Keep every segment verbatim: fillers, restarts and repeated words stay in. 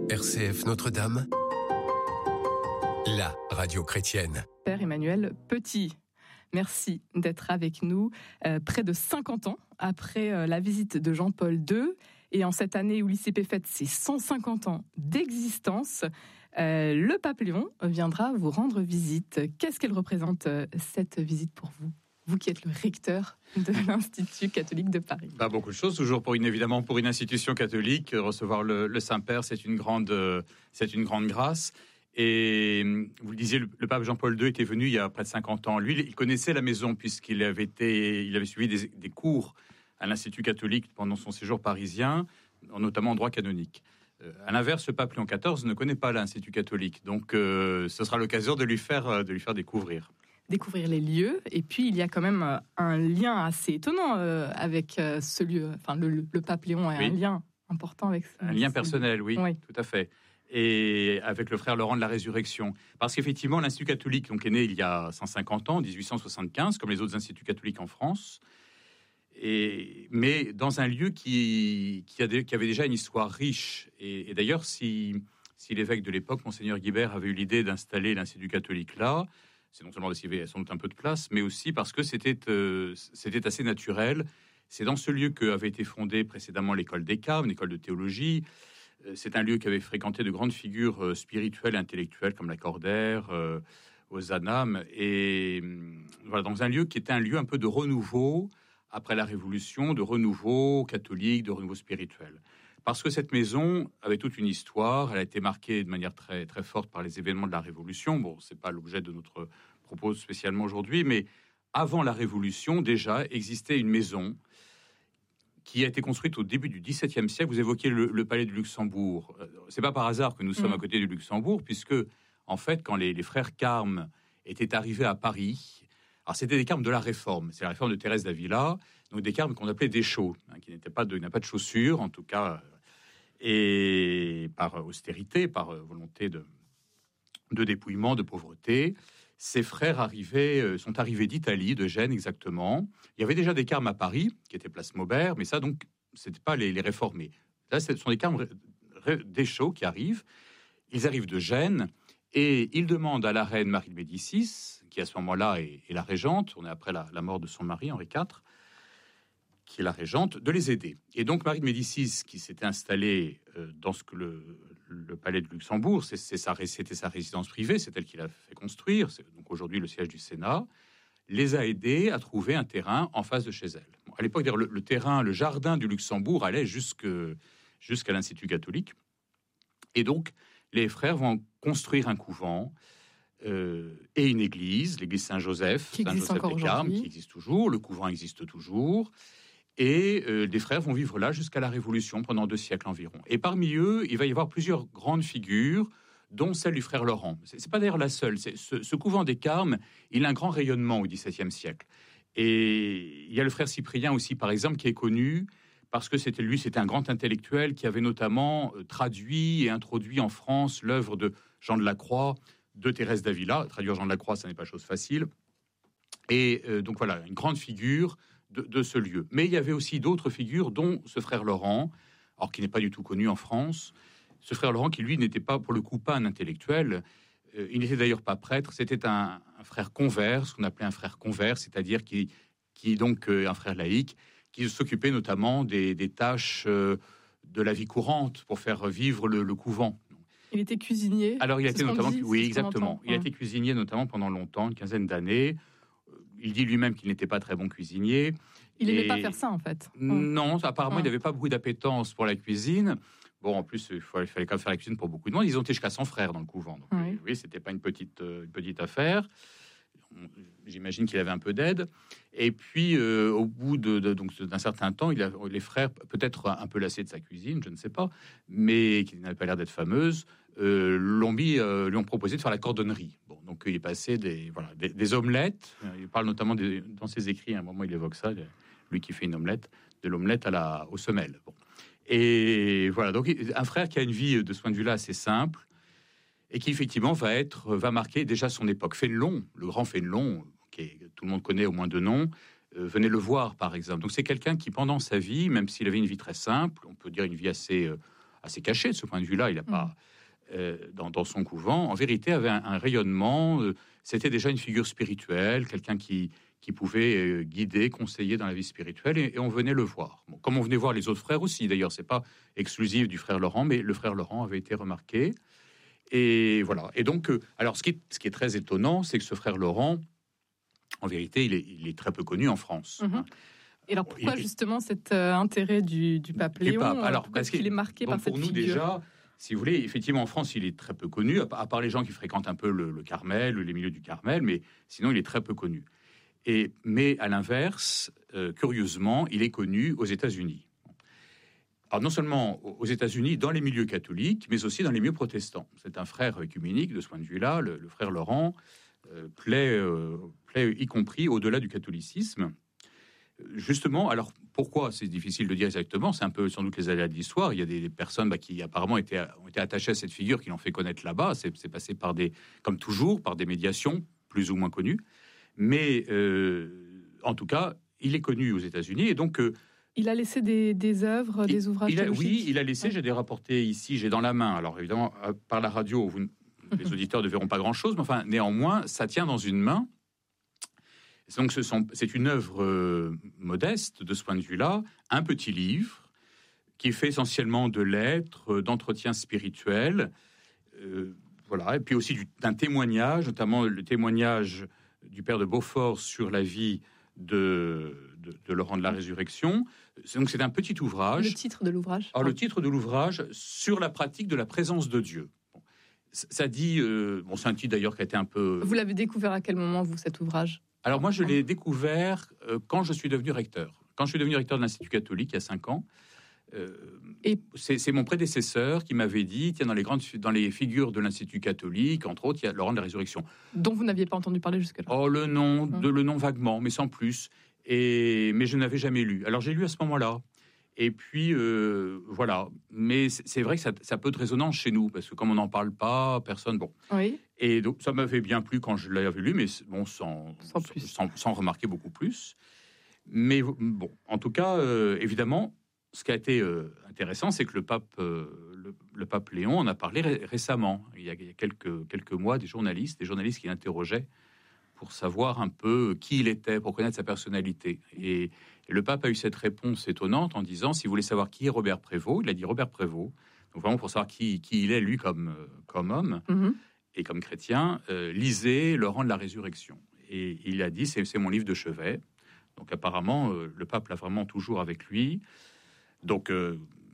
R C F Notre-Dame, la radio chrétienne. Père Emmanuel Petit, merci d'être avec nous euh, près de cinquante ans après euh, la visite de Jean-Paul deux. Et en cette année où l'I C P fête ses cent cinquante ans d'existence, euh, le pape Léon viendra vous rendre visite. Qu'est-ce qu'elle représente, euh, cette visite pour vous ? Vous qui êtes le recteur de l'Institut catholique de Paris. Bah, beaucoup de choses, toujours pour une, évidemment pour une institution catholique, recevoir le, le Saint-Père, c'est une grande, euh, c'est une grande grâce. Et vous le disiez, le, le pape Jean-Paul deux était venu il y a près de cinquante ans. Lui, il connaissait la maison puisqu'il avait été, il avait suivi des, des cours à l'Institut catholique pendant son séjour parisien, notamment en droit canonique. Euh, à l'inverse, le pape Léon quatorze ne connaît pas l'Institut catholique, donc euh, ce sera l'occasion de lui faire, de lui faire découvrir. Découvrir les lieux, et puis il y a quand même un lien assez étonnant euh, avec euh, ce lieu. Enfin, le, le pape Léon a oui. un lien important avec ça. Un lien personnel, oui, oui, tout à fait. Et avec le frère Laurent de la Résurrection. Parce qu'effectivement, l'Institut catholique donc, est né il y a cent cinquante ans, dix-huit cent soixante-quinze, comme les autres instituts catholiques en France, et, mais dans un lieu qui, qui, a, qui avait déjà une histoire riche. Et, et d'ailleurs, si, si l'évêque de l'époque, Monseigneur Guibert, avait eu l'idée d'installer l'Institut catholique là, c'est non seulement parce qu'il y avait sans doute un peu de place, mais aussi parce que c'était, euh, c'était assez naturel. C'est dans ce lieu qu'avait été fondée précédemment l'école des Carmes, une école de théologie. C'est un lieu qui avait fréquenté de grandes figures euh, spirituelles et intellectuelles comme Lacordaire, euh, Ozanam. Et euh, voilà, dans un lieu qui était un lieu un peu de renouveau après la Révolution, de renouveau catholique, de renouveau spirituel. Parce que cette maison avait toute une histoire, elle a été marquée de manière très, très forte par les événements de la Révolution. Bon, c'est pas l'objet de notre propos spécialement aujourd'hui, mais avant la Révolution, déjà, existait une maison qui a été construite au début du dix-septième siècle. Vous évoquiez le, le palais du Luxembourg. C'est pas par hasard que nous sommes mmh. à côté du Luxembourg, puisque, en fait, quand les, les frères Carmes étaient arrivés à Paris, alors c'était des Carmes de la Réforme, c'est la réforme de Thérèse d'Avila, donc des Carmes qu'on appelait des chauds, hein, qui n'étaient pas de, n'avaient pas de chaussures, en tout cas, et par austérité, par volonté de, de dépouillement, de pauvreté. Ces frères arrivaient, euh, sont arrivés d'Italie, de Gênes exactement. Il y avait déjà des Carmes à Paris, qui étaient place Maubert, mais ça, donc, c'était pas les, les réformés. Là, ce sont des Carmes des chauds qui arrivent. Ils arrivent de Gênes et ils demandent à la reine Marie de Médicis, qui à ce moment-là est, est la régente, on est après la, la mort de son mari, Henri quatre, qui est la régente, de les aider. Et donc, Marie de Médicis, qui s'était installée euh, dans ce que le, le palais de Luxembourg, c'est, c'est sa, c'était sa résidence privée, c'est elle qui l'a fait construire, c'est donc aujourd'hui le siège du Sénat, les a aidés à trouver un terrain en face de chez elle. Bon, à l'époque, le, le terrain, le jardin du Luxembourg allait jusque, jusqu'à l'Institut catholique. Et donc, les frères vont construire un couvent euh, et une église, l'église Saint-Joseph, qui existe Saint-Joseph des Carmes, qui existe toujours, le couvent existe toujours. Et euh, les frères vont vivre là jusqu'à la Révolution, pendant deux siècles environ. Et parmi eux, il va y avoir plusieurs grandes figures, dont celle du frère Laurent. C'est, c'est pas d'ailleurs la seule. C'est, ce, ce couvent des Carmes, il a un grand rayonnement au dix-septième siècle. Et il y a le frère Cyprien aussi, par exemple, qui est connu parce que c'était lui, c'était un grand intellectuel qui avait notamment euh, traduit et introduit en France l'œuvre de Jean de la Croix, de Thérèse d'Avila. Traduire Jean de la Croix, ça n'est pas chose facile. Et euh, donc voilà, une grande figure De, de ce lieu. Mais il y avait aussi d'autres figures, dont ce frère Laurent, alors qui n'est pas du tout connu en France. Ce frère Laurent qui, lui, n'était pas, pour le coup, pas un intellectuel. Euh, il n'était d'ailleurs pas prêtre. C'était un, un frère convers, ce qu'on appelait un frère convers, c'est-à-dire qui, qui donc, euh, un frère laïque, qui s'occupait notamment des, des tâches euh, de la vie courante pour faire vivre le, le couvent. Il était cuisinier. Alors, il a été notamment, dit, oui, exactement. Il a été cuisinier notamment pendant longtemps, une quinzaine d'années. Il dit lui-même qu'il n'était pas très bon cuisinier. Il n'aimait et... pas faire ça, en fait. Non, apparemment, ouais. il n'avait pas beaucoup d'appétence pour la cuisine. Bon, en plus, il fallait, il fallait quand même faire la cuisine pour beaucoup de monde. Ils ont été jusqu'à son frère dans le couvent. Donc, oui, oui c'était pas une petite, euh, une petite affaire. J'imagine qu'il avait un peu d'aide. Et puis, euh, au bout de, de, donc, d'un certain temps, il a, les frères, peut-être un peu lassés de sa cuisine, je ne sais pas, mais qui n'avait pas l'air d'être fameuse, euh, l'ont mis, euh, lui ont proposé de faire la cordonnerie. Bon, donc il est passé des, voilà, des, des omelettes. Il parle notamment des, dans ses écrits, à un moment il évoque ça, lui qui fait une omelette, de l'omelette à la, aux semelles. Bon. Et voilà, donc un frère qui a une vie de ce point de vue-là assez simple, et qui effectivement va être, va marquer déjà son époque. Fénelon, le grand Fénelon, qui est, tout le monde connaît au moins de nom, euh, venez le voir par exemple. Donc c'est quelqu'un qui pendant sa vie, même s'il avait une vie très simple, on peut dire une vie assez, euh, assez caché de ce point de vue-là. Il n'a pas... Euh, dans, dans son couvent, en vérité, avait un, un rayonnement. Euh, c'était déjà une figure spirituelle, quelqu'un qui, qui pouvait euh, guider, conseiller dans la vie spirituelle, et, et on venait le voir. Bon, comme on venait voir les autres frères aussi, d'ailleurs, c'est pas exclusif du frère Laurent, mais le frère Laurent avait été remarqué. Et voilà. Et donc, euh, alors, ce qui, est, ce qui est très étonnant, c'est que ce frère Laurent, en vérité, il est, il est très peu connu en France. Mm-hmm. Hein. Et alors, pourquoi il, justement cet euh, intérêt du, du pape Léon? Du pape. Alors, pourquoi parce qu'il est marqué bon, par cette pour nous, figure? Déjà, si vous voulez, effectivement, en France, il est très peu connu, à part les gens qui fréquentent un peu le, le Carmel, les milieux du Carmel, mais sinon, il est très peu connu. Et, mais à l'inverse, euh, curieusement, il est connu aux États-Unis. Alors, non seulement aux États-Unis, dans les milieux catholiques, mais aussi dans les milieux protestants. C'est un frère œcuménique, de ce point de vue-là, le, le frère Laurent, euh, plaît, euh, plaît y compris au-delà du catholicisme. Justement, alors pourquoi c'est difficile de dire exactement, c'est un peu sans doute les aléas de l'histoire. Il y a des, des personnes bah, qui apparemment étaient, ont été attachées à cette figure, qui l'ont fait connaître là-bas. C'est, c'est passé par des, comme toujours, par des médiations plus ou moins connues. Mais euh, en tout cas, il est connu aux États-Unis et donc. Euh, il a laissé des, des œuvres, il, des ouvrages il a, théologiques. Oui, il a laissé. Ouais. J'ai des rapportés ici, j'ai dans la main. Alors évidemment, par la radio, vous, les auditeurs ne verront pas grand-chose, mais enfin, néanmoins, ça tient dans une main. Donc, ce sont, c'est une œuvre euh, modeste de ce point de vue-là, un petit livre qui fait essentiellement de lettres, euh, d'entretien spirituel, euh, voilà, et puis aussi du, d'un témoignage, notamment le témoignage du père de Beaufort sur la vie de, de, de Laurent de la Résurrection. Donc, c'est un petit ouvrage. Le titre de l'ouvrage. Alors, le titre de l'ouvrage sur la pratique de la présence de Dieu. Bon, ça dit, euh, bon, c'est un titre d'ailleurs qui a été un peu. Vous l'avez découvert à quel moment, vous, cet ouvrage? Alors moi, je l'ai découvert euh, quand je suis devenu recteur. Quand je suis devenu recteur de l'Institut catholique, il y a cinq ans, euh, et c'est, c'est mon prédécesseur qui m'avait dit, tiens, dans les, grandes, dans les figures de l'Institut catholique, entre autres, il y a Laurent de la Résurrection. Dont vous n'aviez pas entendu parler jusque-là. Oh, le nom, hum. de, le nom vaguement, mais sans plus. Et, mais je n'avais jamais lu. Alors j'ai lu à ce moment-là. Et puis, euh, voilà. Mais c'est, c'est vrai que ça, ça a peu de résonance chez nous, parce que comme on n'en parle pas, personne... Bon. Oui. Et donc, ça m'avait bien plu quand je l'avais lu, mais bon, sans, sans, plus. sans, sans remarquer beaucoup plus. Mais bon, en tout cas, euh, évidemment, ce qui a été euh, intéressant, c'est que le pape, euh, le, le pape Léon en a parlé ré- récemment. Il y a, il y a quelques, quelques mois, des journalistes, des journalistes qui l'interrogeaient pour savoir un peu qui il était, pour connaître sa personnalité. Et, et le pape a eu cette réponse étonnante en disant, si vous voulez savoir qui est Robert Prévost, il a dit Robert Prévost, donc vraiment pour savoir qui, qui il est, lui, comme, comme homme, mm-hmm. et comme chrétien, euh, lisez Laurent de la Résurrection. Et il a dit, c'est, c'est mon livre de chevet. Donc apparemment, euh, le pape l'a vraiment toujours avec lui. Donc euh,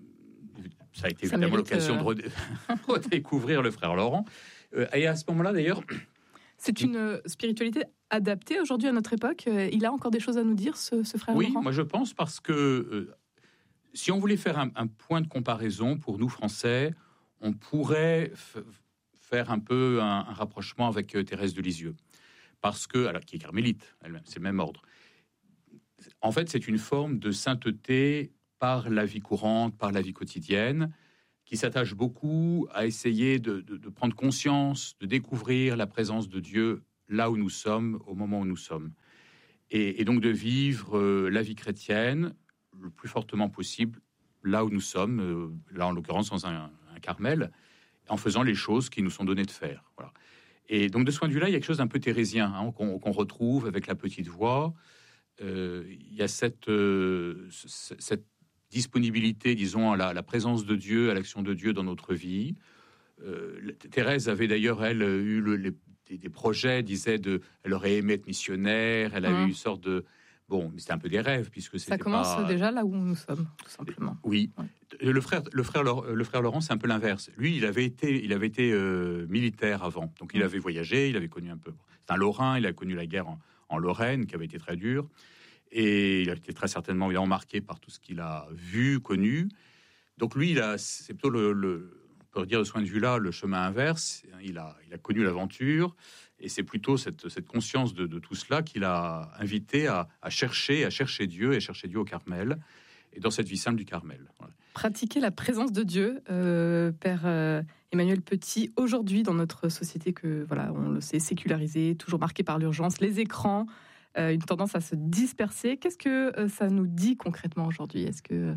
ça a été ça évidemment l'occasion euh... de redé- redécouvrir le frère Laurent. Euh, et à ce moment-là, d'ailleurs... C'est une spiritualité adaptée aujourd'hui à notre époque. Il a encore des choses à nous dire, ce, ce frère oui, Laurent ? Oui, moi je pense, parce que euh, si on voulait faire un, un point de comparaison pour nous Français, on pourrait f- faire un peu un, un rapprochement avec euh, Thérèse de Lisieux, parce que, alors, qui est carmélite, elle-même, c'est le même ordre. En fait, c'est une forme de sainteté par la vie courante, par la vie quotidienne, qui s'attache beaucoup à essayer de, de, de prendre conscience, de découvrir la présence de Dieu là où nous sommes, au moment où nous sommes. Et, et donc de vivre euh, la vie chrétienne le plus fortement possible là où nous sommes, euh, là en l'occurrence dans un, un Carmel, en faisant les choses qui nous sont données de faire. Voilà. Et donc de ce point de vue-là, il y a quelque chose d'un peu thérésien hein, qu'on, qu'on retrouve avec la petite voix. Euh, il y a cette, euh, cette disponibilité, disons, à la, à la présence de Dieu, à l'action de Dieu dans notre vie. Euh, Thérèse avait d'ailleurs, elle, eu le, les, des, des projets, disait, de, elle aurait aimé être missionnaire, elle avait mmh. eu une sorte de... Bon, mais c'était un peu des rêves, puisque c'était Ça commence pas... déjà là où nous sommes, tout simplement. Oui. Ouais. Le frère, le, frère, le frère Laurent, c'est un peu l'inverse. Lui, il avait été, il avait été euh, militaire avant, donc il mmh. avait voyagé, il avait connu un peu... C'est un Lorrain, il a connu la guerre en, en Lorraine, qui avait été très dure. Et il a été très certainement évidemment marqué par tout ce qu'il a vu, connu. Donc lui, il a, c'est plutôt le, le, on peut dire de ce point de vue-là, le chemin inverse. Il a, il a connu l'aventure, et c'est plutôt cette, cette conscience de, de tout cela qui l'a invité à, à chercher, à chercher Dieu, et chercher Dieu au Carmel, et dans cette vie simple du Carmel. Voilà. Pratiquer la présence de Dieu, euh, Père euh, Emmanuel Petit, aujourd'hui dans notre société que, voilà, on le sait, sécularisée, toujours marquée par l'urgence, les écrans. Euh, une tendance à se disperser. Qu'est-ce que euh, ça nous dit concrètement aujourd'hui ? Est-ce que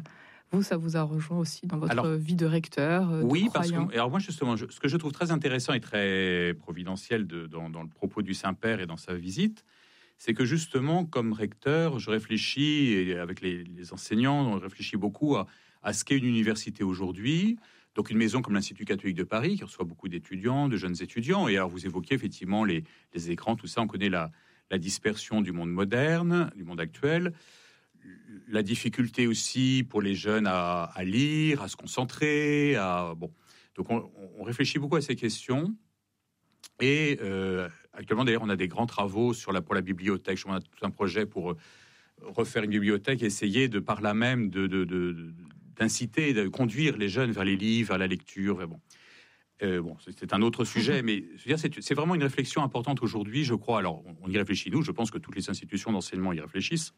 Vous, ça vous a rejoint aussi dans votre alors, vie de recteur, de oui, croyant. parce que alors moi justement, je, ce que je trouve très intéressant et très providentiel de, dans, dans le propos du Saint-Père et dans sa visite, c'est que justement, comme recteur, je réfléchis, et avec les, les enseignants, on réfléchit beaucoup à, à ce qu'est une université aujourd'hui. Donc une maison comme l'Institut catholique de Paris, qui reçoit beaucoup d'étudiants, de jeunes étudiants. Et alors vous évoquiez effectivement les, les écrans, tout ça, on connaît la, la dispersion du monde moderne, du monde actuel. La difficulté aussi pour les jeunes à, à lire, à se concentrer. À, bon. Donc on, on réfléchit beaucoup à ces questions. Et euh, actuellement, d'ailleurs, on a des grands travaux sur la, pour la bibliothèque. On a tout un projet pour euh, refaire une bibliothèque, essayer de par là même de, de, de, de, d'inciter, de conduire les jeunes vers les livres, vers la lecture. Bon, euh, bon c'est un autre sujet, mais je veux dire, c'est, c'est vraiment une réflexion importante aujourd'hui, je crois. Alors, on y réfléchit, nous. Je pense que toutes les institutions d'enseignement y réfléchissent.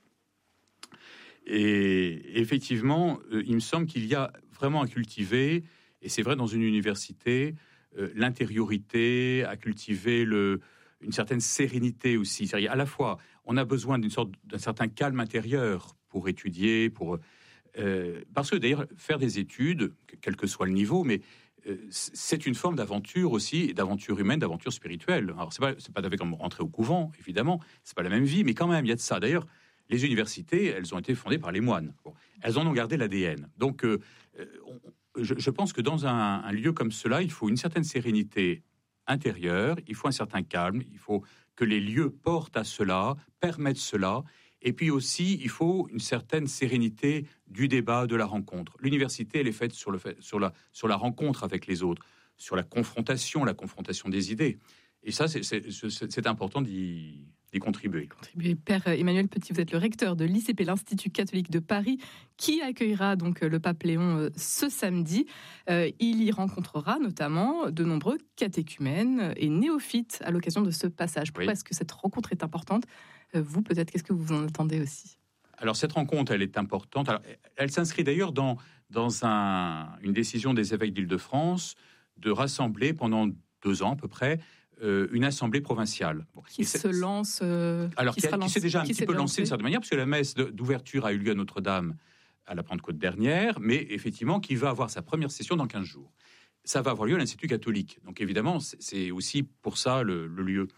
Et effectivement, euh, il me semble qu'il y a vraiment à cultiver, et c'est vrai dans une université, euh, l'intériorité, à cultiver le, une certaine sérénité aussi. C'est-à-dire, à la fois, on a besoin d'une sorte, d'un certain calme intérieur pour étudier, pour... Euh, parce que d'ailleurs, faire des études, quel que soit le niveau, mais euh, c'est une forme d'aventure aussi, d'aventure humaine, d'aventure spirituelle. Alors, c'est pas, c'est pas comme rentrer au couvent, évidemment, c'est pas la même vie, mais quand même, il y a de ça. D'ailleurs, les universités, elles ont été fondées par les moines. Bon, elles en ont gardé l'A D N. Donc, euh, on, je, je pense que dans un, un lieu comme cela, il faut une certaine sérénité intérieure, il faut un certain calme, il faut que les lieux portent à cela, permettent cela. Et puis aussi, il faut une certaine sérénité du débat, de la rencontre. L'université, elle est faite sur, le fait, sur, la, sur la rencontre avec les autres, sur la confrontation, la confrontation des idées. Et ça, c'est, c'est, c'est, c'est important d'y, d'y contribuer. contribuer. Père Emmanuel Petit, vous êtes le recteur de l'I C P, l'Institut catholique de Paris, qui accueillera donc le pape Léon ce samedi. Euh, il y rencontrera notamment de nombreux catéchumènes et néophytes à l'occasion de ce passage. Pourquoi oui. est-ce que cette rencontre est importante ? Vous, peut-être, qu'est-ce que vous en attendez aussi ? Alors, cette rencontre, elle est importante. Alors, elle s'inscrit d'ailleurs dans, dans un, une décision des évêques d'Île-de-France de rassembler pendant deux ans à peu près euh, une assemblée provinciale. Bon, qui se lance... Euh, alors, qui, qui, a, qui s'est déjà un petit peu lancé d'une certaine manière, parce que la messe de, d'ouverture a eu lieu à Notre-Dame à la Pentecôte dernière, mais effectivement, qui va avoir sa première session dans quinze jours. Ça va avoir lieu à l'Institut catholique. Donc, évidemment, c'est, c'est aussi pour ça le, le lieu.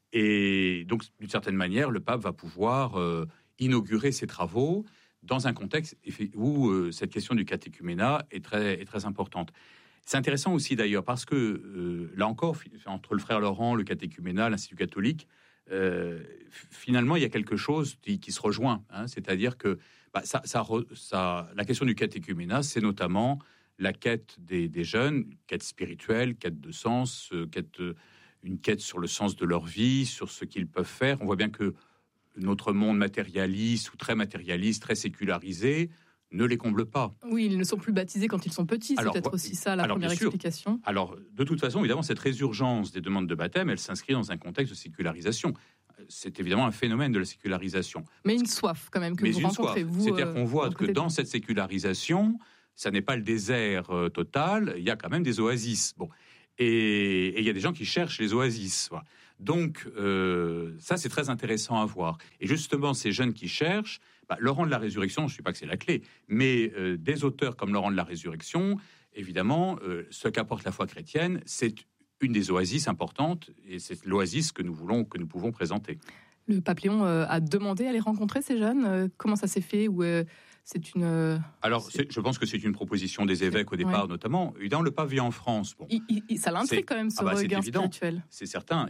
Et donc, d'une certaine manière, le pape va pouvoir euh, inaugurer ses travaux dans un contexte où euh, cette question du catéchuménat est très, est très importante. C'est intéressant aussi d'ailleurs parce que, euh, là encore, entre le frère Laurent, le catéchuménat, l'Institut catholique, euh, finalement, il y a quelque chose qui, qui se rejoint. Hein, c'est-à-dire que bah, ça, ça, ça, la question du catéchuménat, c'est notamment la quête des, des jeunes, quête spirituelle, quête de sens, euh, quête... Euh, une quête sur le sens de leur vie, sur ce qu'ils peuvent faire. On voit bien que notre monde matérialiste ou très matérialiste, très sécularisé, ne les comble pas. Oui, ils ne sont plus baptisés quand ils sont petits. C'est alors, peut-être aussi ça la alors, première explication. Alors, de toute façon, évidemment, cette résurgence des demandes de baptême, elle s'inscrit dans un contexte de sécularisation. C'est évidemment un phénomène de la sécularisation. Mais une soif quand même que Mais vous rencontrez, vous. C'est-à-dire euh, qu'on voit que dans cette sécularisation, ça n'est pas le désert euh, total, il y a quand même des oasis. Bon. Et il y a des gens qui cherchent les oasis. Voilà. Donc, euh, ça, c'est très intéressant à voir. Et justement, ces jeunes qui cherchent, bah, Laurent de la Résurrection, je ne dis pas que c'est la clé, mais euh, des auteurs comme Laurent de la Résurrection, évidemment, euh, ce qu'apporte la foi chrétienne, c'est une des oasis importantes, et c'est l'oasis que nous voulons, que nous pouvons présenter. Le pape Léon euh, a demandé à les rencontrer, ces jeunes. Euh, comment ça s'est fait ou euh, c'est une. Euh, Alors, c'est... C'est, je pense que c'est une proposition des évêques au départ, ouais. notamment. Évidemment, le pape vient en France. Bon, il, il, ça l'intrigue quand même, ce ah bah, regard spirituel. C'est certain.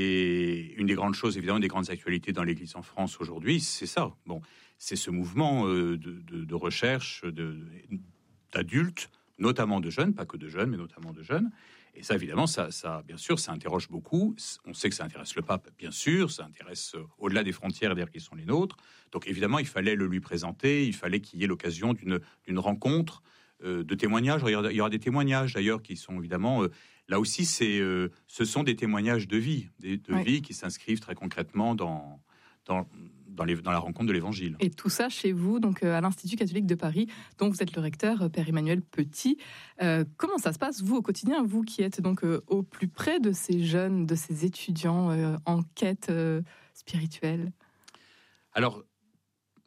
Et une des grandes choses, évidemment, des grandes actualités dans l'Église en France aujourd'hui, c'est ça. Bon, c'est ce mouvement euh, de, de, de recherche de, d'adultes, notamment de jeunes, pas que de jeunes, mais notamment de jeunes. Et ça, évidemment, ça, ça, bien sûr, ça interroge beaucoup. On sait que ça intéresse le pape, bien sûr. Ça intéresse euh, au-delà des frontières, d'ailleurs, qui sont les nôtres. Donc, évidemment, il fallait le lui présenter. Il fallait qu'il y ait l'occasion d'une, d'une rencontre, euh, de témoignages. Il y, aura, il y aura des témoignages, d'ailleurs, qui sont évidemment... Euh, là aussi, c'est, euh, ce sont des témoignages de vie, des, de oui. vie qui s'inscrivent très concrètement dans... dans Dans, les, dans la rencontre de l'Évangile. Et tout ça chez vous, donc à l'Institut catholique de Paris, dont vous êtes le recteur, Père Emmanuel Petit. Euh, comment ça se passe, vous, au quotidien, vous qui êtes donc euh, au plus près de ces jeunes, de ces étudiants euh, en quête euh, spirituelle ? Alors,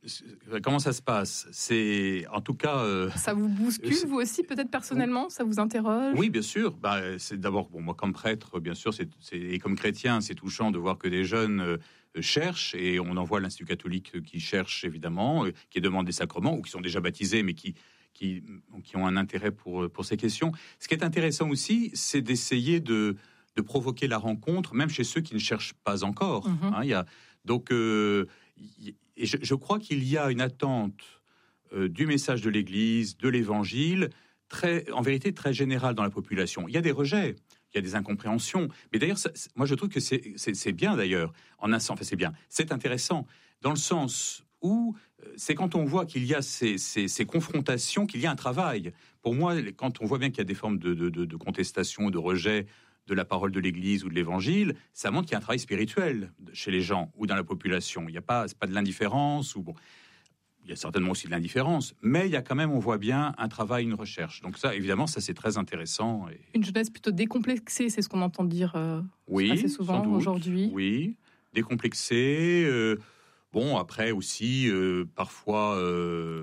comment ça se passe? C'est en tout cas. Euh, ça vous bouscule, vous aussi, peut-être personnellement? Ça vous interroge? Oui, bien sûr. Bah, c'est d'abord, bon, moi, comme prêtre, bien sûr, c'est, c'est, et comme chrétien, c'est touchant de voir que des jeunes euh, cherchent, et on en voit l'Institut catholique qui cherche, évidemment, euh, qui demande des sacrements, ou qui sont déjà baptisés, mais qui, qui, qui ont un intérêt pour, pour ces questions. Ce qui est intéressant aussi, c'est d'essayer de, de provoquer la rencontre, même chez ceux qui ne cherchent pas encore. Mm-hmm. Hein, il y a, donc, euh, y, et je, je crois qu'il y a une attente euh, du message de l'Église, de l'Évangile, très, en vérité très générale dans la population. Il y a des rejets, il y a des incompréhensions. Mais d'ailleurs, ça, moi je trouve que c'est, c'est, c'est bien d'ailleurs, en un sens, enfin c'est bien, c'est intéressant, dans le sens où euh, c'est quand on voit qu'il y a ces, ces, ces confrontations, qu'il y a un travail. Pour moi, quand on voit bien qu'il y a des formes de, de, de, de contestation, de rejet de la parole de l'Église ou de l'Évangile, ça montre qu'il y a un travail spirituel chez les gens ou dans la population. Il n'y a pas, c'est pas de l'indifférence ou bon, il y a certainement aussi de l'indifférence, mais il y a quand même, on voit bien un travail, une recherche. Donc ça, évidemment, ça c'est très intéressant. Et... Une jeunesse plutôt décomplexée, c'est ce qu'on entend dire euh, oui, assez souvent aujourd'hui. Oui, décomplexée. Euh, bon, après aussi, euh, parfois euh,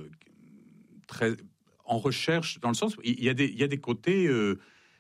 très en recherche, dans le sens où il y a des, il y a des côtés. Euh,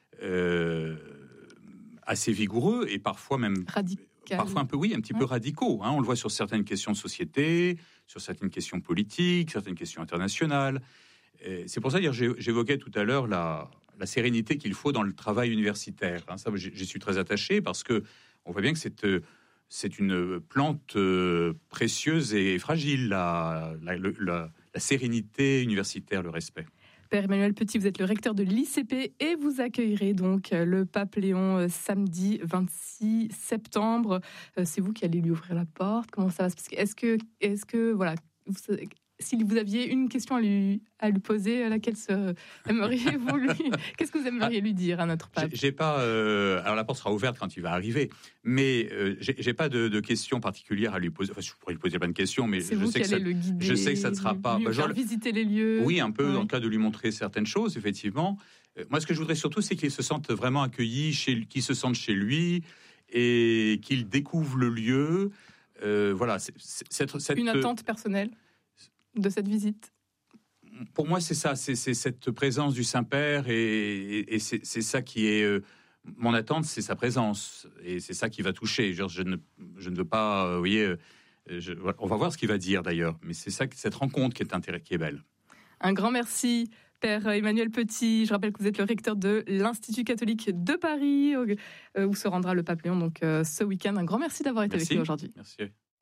euh, assez vigoureux et parfois même radical. Parfois un peu oui, un petit ouais. peu radicaux. Hein. On le voit sur certaines questions de société, sur certaines questions politiques, certaines questions internationales. Et c'est pour ça que j'évoquais tout à l'heure la, la sérénité qu'il faut dans le travail universitaire. Hein. Ça, j'y suis très attaché parce que on voit bien que c'est c'est une plante précieuse et fragile, la, la, la, la sérénité universitaire, le respect. Père Emmanuel Petit, vous êtes le recteur de l'I C P et vous accueillerez donc le pape Léon samedi vingt-six septembre. C'est vous qui allez lui ouvrir la porte. Comment ça va se passer? Est-ce que, est-ce que, voilà, vous, si vous aviez une question à lui, à lui poser, laquelle se, aimeriez-vous lui, qu'est-ce que vous aimeriez lui dire à notre pape? J'ai, j'ai pas, euh, alors la porte sera ouverte quand il va arriver, mais euh, j'ai, j'ai pas de, de questions particulières à lui poser. Enfin, je pourrais lui poser plein de questions, mais c'est je vous sais qui que ça, allez le guider, je sais que ça ne sera pas. Lui bah, faire genre, visiter les lieux. Oui, un peu oui. dans le cas de lui montrer certaines choses, effectivement. Euh, moi, ce que je voudrais surtout, c'est qu'il se sente vraiment accueilli, chez, qu'il se sente chez lui et qu'il découvre le lieu. Euh, voilà, c'est, c'est, cette, cette, une attente personnelle de cette visite. Pour moi, c'est ça, c'est, c'est cette présence du Saint-Père, et, et, et c'est, c'est ça qui est euh, mon attente, c'est sa présence, et c'est ça qui va toucher. Genre, je ne, je ne veux pas, euh, vous voyez, euh, je, on va voir ce qu'il va dire d'ailleurs, mais c'est ça, cette rencontre qui est intéressante, qui est belle. Un grand merci, Père Emmanuel Petit. Je rappelle que vous êtes le recteur de l'Institut catholique de Paris, euh, où se rendra le pape Léon donc euh, ce week-end. Un grand merci d'avoir été merci. avec nous aujourd'hui. Merci.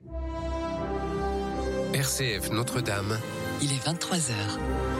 R C F Notre-Dame. Il est vingt-trois heures.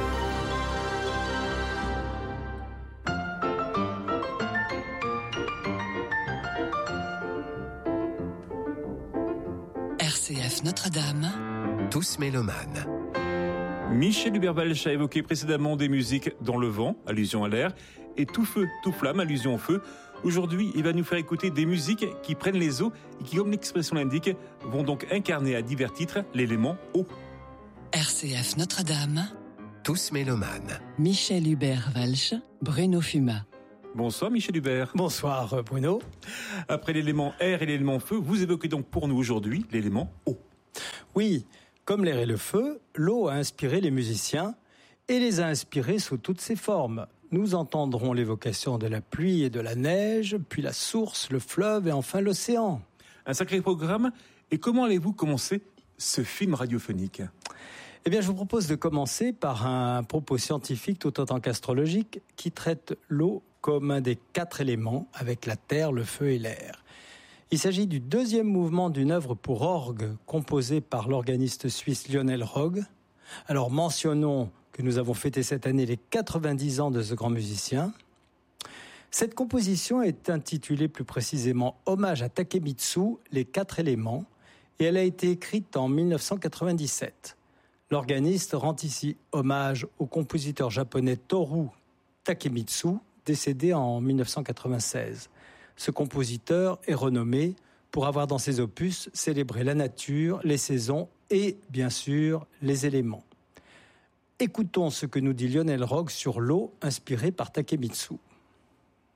R C F Notre-Dame. Tous mélomanes. Michel Hubert-Walsh a évoqué précédemment des musiques dans le vent, allusion à l'air, et tout feu, tout flamme, allusion au feu. Aujourd'hui, il va nous faire écouter des musiques qui prennent les eaux et qui, comme l'expression l'indique, vont donc incarner à divers titres l'élément eau. R C F Notre-Dame. Tous mélomanes. Michel Hubert-Walsh, Bruno Fuma. Bonsoir Michel Hubert. Bonsoir Bruno. Après l'élément air et l'élément feu, vous évoquez donc pour nous aujourd'hui l'élément eau. Oui, comme l'air et le feu, l'eau a inspiré les musiciens et les a inspirés sous toutes ses formes. Nous entendrons l'évocation de la pluie et de la neige, puis la source, le fleuve et enfin l'océan. Un sacré programme. Et comment allez-vous commencer ce film radiophonique ? Eh bien, je vous propose de commencer par un propos scientifique tout autant qu'astrologique qui traite l'eau comme un des quatre éléments avec la terre, le feu et l'air. Il s'agit du deuxième mouvement d'une œuvre pour orgue composée par l'organiste suisse Lionel Rogue. Alors mentionnons que nous avons fêté cette année les quatre-vingt-dix ans de ce grand musicien. Cette composition est intitulée plus précisément « Hommage à Takemitsu, les quatre éléments » et elle a été écrite en dix-neuf cent quatre-vingt-dix-sept. L'organiste rend ici hommage au compositeur japonais Toru Takemitsu, décédé en dix-neuf cent quatre-vingt-seize. Ce compositeur est renommé pour avoir dans ses opus célébré la nature, les saisons et, bien sûr, les éléments. Écoutons ce que nous dit Lionel Rogue sur l'eau inspirée par Takemitsu.